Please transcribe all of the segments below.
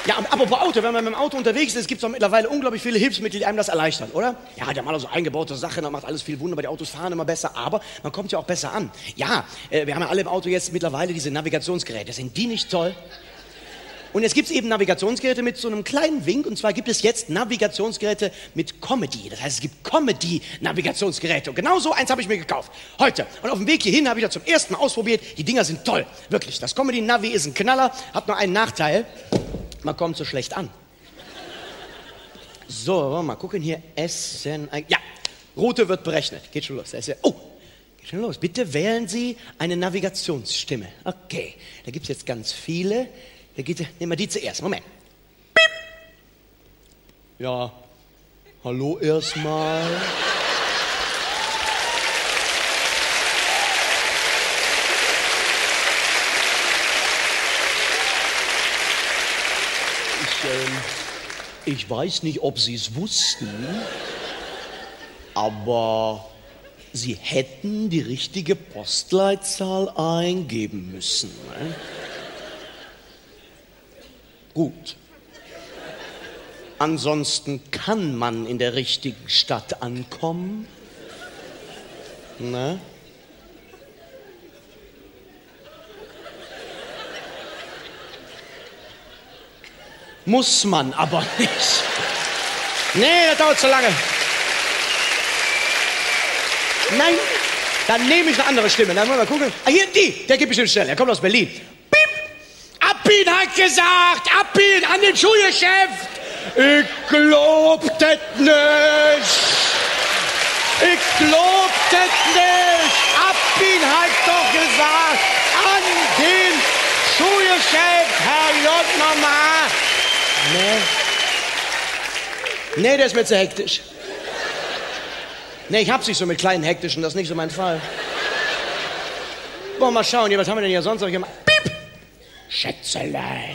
Ja, apropos Auto, wenn man mit dem Auto unterwegs ist, gibt es doch mittlerweile unglaublich viele Hilfsmittel, die einem das erleichtern, oder? Ja, der hat mal so eingebaute Sachen, da macht alles viel wunderbar, die Autos fahren immer besser, aber man kommt ja auch besser an. Ja, wir haben ja alle im Auto jetzt mittlerweile diese Navigationsgeräte, sind die nicht toll? Und jetzt gibt es eben Navigationsgeräte mit so einem kleinen Wink, und zwar gibt es jetzt Navigationsgeräte mit Comedy. Das heißt, es gibt Comedy-Navigationsgeräte. Und genau so eins habe ich mir gekauft, heute. Und auf dem Weg hierhin habe ich das zum ersten Mal ausprobiert. Die Dinger sind toll, wirklich. Das Comedy-Navi ist ein Knaller, hat nur einen Nachteil. Man kommt so schlecht an. So, wollen wir mal gucken hier. Essen. Ja, Route wird berechnet. Geht schon los. Oh, geht schon los. Bitte wählen Sie eine Navigationsstimme. Okay, da gibt es jetzt ganz viele. Nehmen wir die zuerst. Moment. Piep. Ja, hallo erstmal. Ich weiß nicht, ob Sie es wussten, aber Sie hätten die richtige Postleitzahl eingeben müssen. Ne? Gut. Ansonsten kann man in der richtigen Stadt ankommen. Ne? Muss man aber nicht. Nee, das dauert zu lange. Nein, dann nehme ich eine andere Stimme. Dann wollen wir mal gucken. Ah, hier, der gibt bestimmt schnell. Er kommt aus Berlin. Piep! Abin hat gesagt! Abin an den Schulgeschäft! Ich glaub das nicht! Ich glaub das nicht! Abin hat doch gesagt! An den Schulgeschäft, Herr J. Mama! Nee, der ist mir zu hektisch. Nee, ich hab's nicht so mit kleinen hektischen, das ist nicht so mein Fall. Wollen wir mal schauen, hier, was haben wir denn hier sonst noch gemacht? Piep! Schätzelein.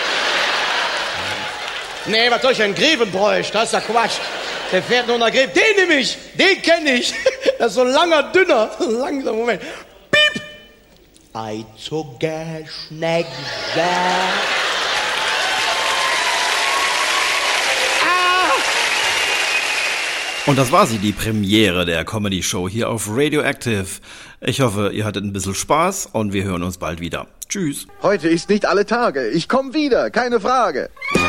Nee, was soll ich denn? Grevenbräuch, das ist ja Quatsch. Der fährt nur nach Greven. Den nehme ich, den kenne ich. Das ist so ein langer, dünner. Langsam, Moment. Piep! Eizunge, Und das war sie, die Premiere der Comedy-Show hier auf Radioactive. Ich hoffe, ihr hattet ein bisschen Spaß und wir hören uns bald wieder. Tschüss. Heute ist nicht alle Tage. Ich komme wieder, keine Frage.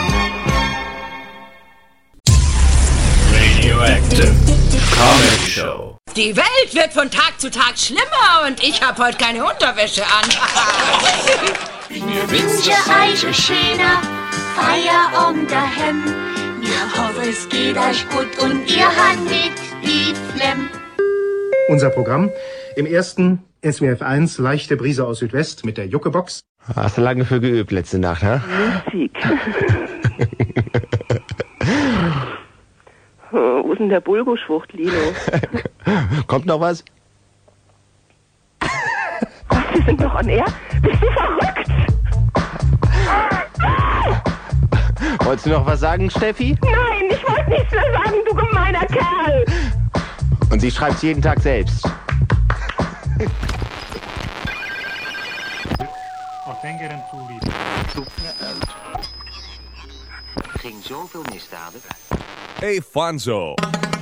Radioactive Comedy Show. Die Welt wird von Tag zu Tag schlimmer und ich habe heute keine Unterwäsche an. Ich wünsche euch ein schöner Feierabend daheim. Wir hoffen, es geht euch gut und ihr habt nicht die Flemm. Unser Programm im ersten SWF 1 leichte Brise aus Südwest mit der Juckebox. Hast du lange für geübt letzte Nacht, ha? Musik. Wo ist denn der Bulgoschwucht, Lino? Kommt noch was? Was, wir sind noch on air? Bist du verrückt? Wolltest du noch was sagen, Steffi? Nein, ich wollte nichts mehr sagen, du gemeiner Kerl. Und sie schreibt's jeden Tag selbst. Wat denk je eraan toe, lief? Ging zoveel misdaden. Hey, Fanzo.